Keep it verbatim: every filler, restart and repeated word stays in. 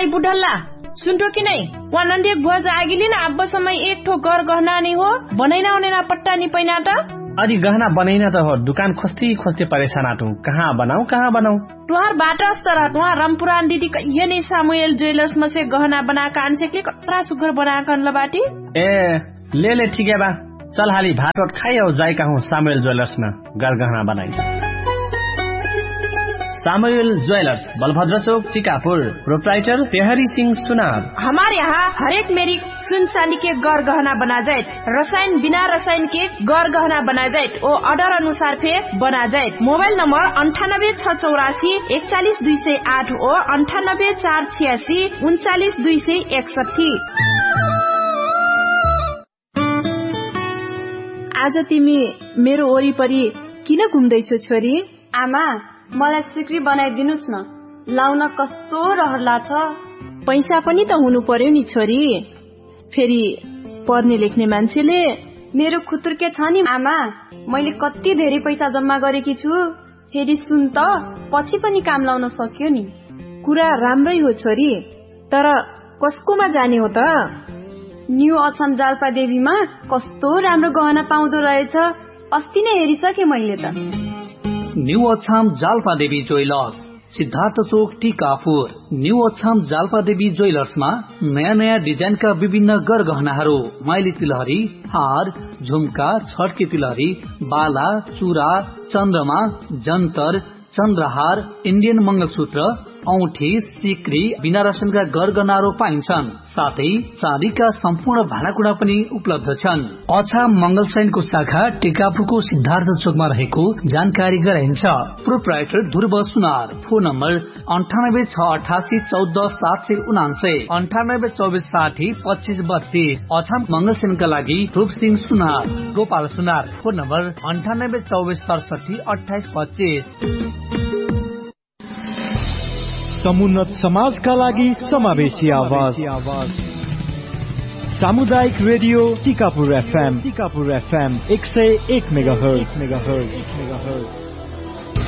दाई बुढल्ला सुनटो कि नै वानन्डे भुज आगिली न अब समय एक ठो घर गहना नि हो बनैना उनेना पट्टा नि पैना त अरे गहना बनैना त हो दुकान खोस्ती खोस्ती परेशान आटू कहाँ बनाऊ कहाँ बनाऊ तुहार बाटा स्तर तुहार रामपुरान दीदी ये नै सामुएल ज्वेलर्स में से गहना बनाका आनसेकले कतरा सुगर बनाका ल बाटी ए ले ले ठीक है बा चल हाली भात और खाई और जाई का हूँ सामुएल ज्वेलर्स में घर गहना बनाई सामुएल ज्वेलर्स बलभद्र चौक टिकापुर प्रोप्राइटर पेहरी सिंह सुनार। हमारे यहाँ हरेक मेरी सुन चांदी के गौर गहना बना जाए रसायन बिना रसायन के गौर गहना बना जाए और ऑर्डर अनुसार फे बना जाए। मोबाइल नंबर अंठानब्बे छह चौरासी इकतालीस दुई सौ आठ और अंठानब्बे चार छियासी उनचालीस दुई सौ इकसठी। आज तिमी मेरो वरिपरि किन घुम्दैछौ छोरी? आमा मलाई सिक्री बनाइदिनुस् न लाउन कस्तो रहर लाग्छ। पैसा पनि त हुनु पर्यो नि छोरी फेरि पढ्ने लेख्ने मान्छेले। मेरो खुतुर्के छ नि आमा मैले कति धेरै पैसा जम्मा गरेकी छु फेरि सुन त पछि पनि काम लाउन सक्यो नि। कुरा राम्रै हो छोरी तर कसकोमा जाने हो त? न्यू अछाम जाल्पा देवीमा कस्तो राम्रो गहना पाउँदो रहेछ अस्ति नै हेरिसके मैले त। न्यू अछाम जाल्पा देवी ज्वेलर्स सिद्धार्थ चौक टिकापुर। न्यू अछाम जाल्पा देवी ज्वेलर्समा नयाँ नयाँ डिजाइनका विभिन्न गरगहनाहरू माइली तिलहरी हार झुम्का छड्के तिलहरी बाला चुरा चन्द्रमा जन्तर चन्द्रहार इन्डियन मंगलसूत्र औठी सिक्री बिना रसनका गरगहनाहरू पाइन्छन्। साथै चाँदीका सम्पूर्ण भाँडाकुँडा पनि उपलब्ध छन्। अछाम मंगलसैनको शाखा टिकापुरको सिद्धार्थ चोकमा रहेको जानकारी गराइन्छ। प्रोप्राइटर ध्रुव सुनार। फोन नम्बर अन्ठानब्बे छ अठासी चौध सात सय उनान्सय अन्ठानब्बे चौबिस साठी पच्चीस बत्तीस। अछाम मंगलसैनका लागि ध्रुव सिंह सुनार। गोपाल सुनार। फोन नम्बर अन्ठानब्बे चौबिस सडसठी अठाइस पच्चीस। समुन्नत समाजका लागि समावेशी आवाज सामुदायिक radio Tikapur FM Tikapur FM एक सय एक मेगाहर्ज मेगाहर्ज मेगाहर्ज